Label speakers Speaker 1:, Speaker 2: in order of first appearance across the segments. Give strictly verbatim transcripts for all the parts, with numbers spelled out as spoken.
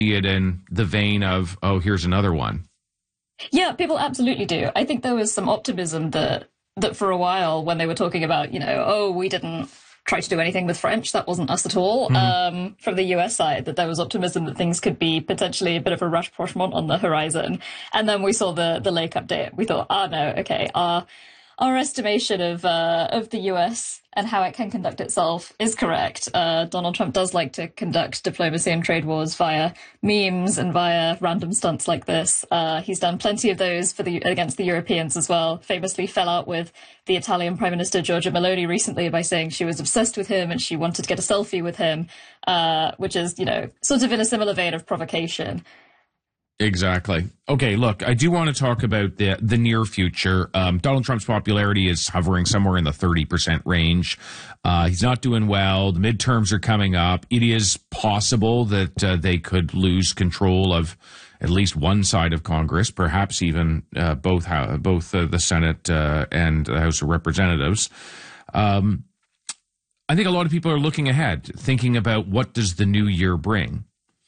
Speaker 1: see it in the vein of, oh, here's another one.
Speaker 2: Yeah, people absolutely do. I think there was some optimism that that for a while when they were talking about, you know, oh, we didn't try to do anything with French, that wasn't us at all, mm-hmm. um, from the U S side, that there was optimism that things could be potentially a bit of a rapprochement on the horizon. And then we saw the, the Lake update. We thought, ah, no, okay, our, our estimation of, uh, of the U S and how it can conduct itself is correct. Uh, Donald Trump does like to conduct diplomacy and trade wars via memes and via random stunts like this. Uh, he's done plenty of those for the, against the Europeans as well. Famously fell out with the Italian Prime Minister Giorgia Meloni recently by saying she was obsessed with him and she wanted to get a selfie with him, uh, which is, you know, sort of in a similar vein of provocation.
Speaker 1: Exactly. Okay, look, I do want to talk about the the near future. Um, Donald Trump's popularity is hovering somewhere in the thirty percent range. Uh, he's not doing well. The midterms are coming up. It is possible that uh, they could lose control of at least one side of Congress, perhaps even uh, both uh, both uh, the Senate uh, and the House of Representatives. Um, I think a lot of people are looking ahead, thinking about what does the new year bring.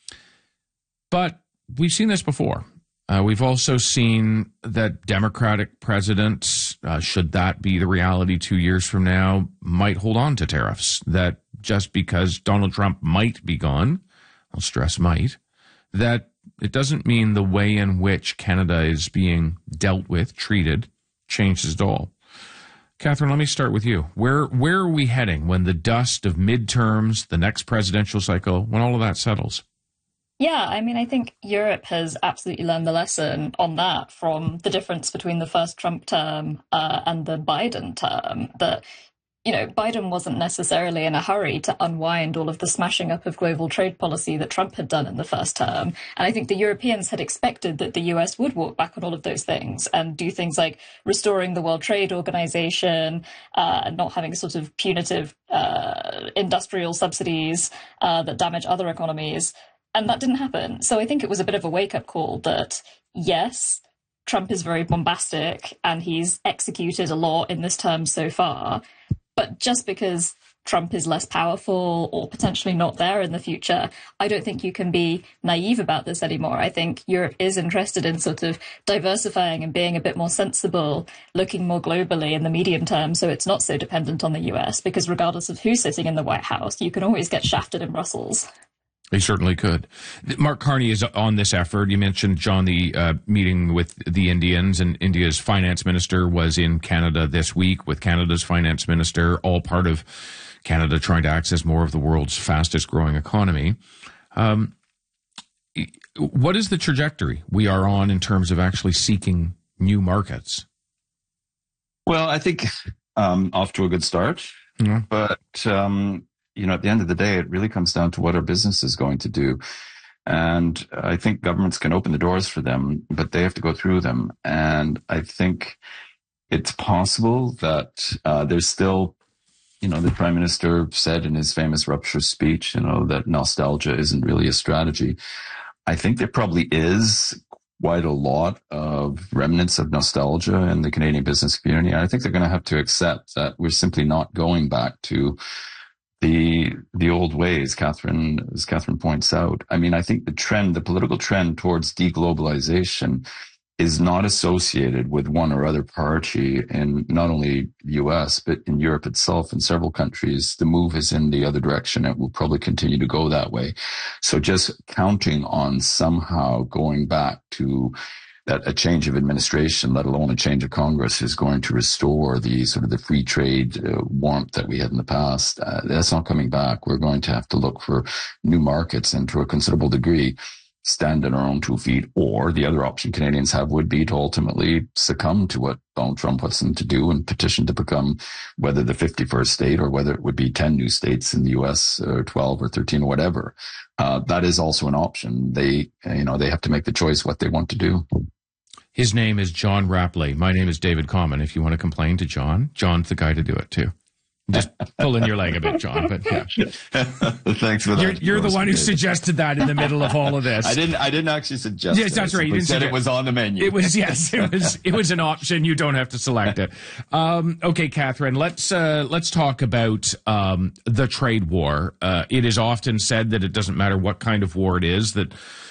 Speaker 1: But we've seen this before. Uh, we've also seen that Democratic presidents, uh, should that be the reality two years from now, might hold on to tariffs. That just because Donald Trump might be gone, I'll stress might, that it doesn't mean the way in which Canada is being dealt with, treated, changes at all. Catherine, let me start with you. Where where are we heading when the dust of midterms, the next presidential cycle, when all of that settles?
Speaker 2: Yeah, I mean, I think Europe has absolutely learned the lesson on that from the difference between the first Trump term uh, and the Biden term, that, you know, Biden wasn't necessarily in a hurry to unwind all of the smashing up of global trade policy that Trump had done in the first term. And I think the Europeans had expected that the U S would walk back on all of those things and do things like restoring the World Trade Organization, uh, and not having sort of punitive uh, industrial subsidies uh, that damage other economies. And that didn't happen. So I think it was a bit of a wake-up call that, yes, Trump is very bombastic and he's executed a lot in this term so far. But just because Trump is less powerful or potentially not there in the future, I don't think you can be naive about this anymore. I think Europe is interested in sort of diversifying and being a bit more sensible, looking more globally in the medium term so it's not so dependent on the U S, because regardless of who's sitting in the White House, you can always get shafted in Brussels.
Speaker 1: They certainly could. Mark Carney is on this effort. You mentioned, John, the uh, meeting with the Indians, and India's finance minister was in Canada this week with Canada's finance minister, all part of Canada trying to access more of the world's fastest growing economy. Um, what is the trajectory we are on in terms of actually seeking new markets?
Speaker 3: Well, I think um, off to a good start, mm-hmm. but um, you know, at the end of the day, it really comes down to what our business is going to do. And I think governments can open the doors for them, but they have to go through them. And I think it's possible that uh, there's still, you know, the Prime Minister said in his famous rupture speech, you know, that nostalgia isn't really a strategy. I think there probably is quite a lot of remnants of nostalgia in the Canadian business community. And I think they're going to have to accept that we're simply not going back to the the old ways, Catherine, as Catherine points out. I mean, I think the trend, the political trend towards deglobalization is not associated with one or other party in not only the U S, but in Europe itself. In several countries, the move is in the other direction. It will probably continue to go that way. So just counting on somehow going back to that a change of administration, let alone a change of Congress, is going to restore the sort of the free trade uh, warmth that we had in the past. Uh, that's not coming back. We're going to have to look for new markets and to a considerable degree stand on our own two feet. Or the other option Canadians have would be to ultimately succumb to what Donald Trump wants them to do and petition to become whether the fifty-first state or whether it would be ten new states in the U S or twelve or thirteen or whatever. Uh, that is also an option. They, you know, they have to make the choice what they want to do.
Speaker 1: His name is John Rapley. My name is David Common. If you want to complain to John, John's the guy to do it too. Just pulling your leg a bit, John, but yeah.
Speaker 3: Thanks for that.
Speaker 1: You're, you're the one who suggested that in the middle of all of this.
Speaker 3: I didn't. I didn't actually suggest.
Speaker 1: Yes, that's
Speaker 3: it.
Speaker 1: right. You didn't
Speaker 3: said
Speaker 1: suggest.
Speaker 3: It was on the menu.
Speaker 1: It was yes. It was. It was an option. You don't have to select it. Um, okay, Catherine. Let's uh, let's talk about um, the trade war. Uh, it is often said that it doesn't matter what kind of war it is, that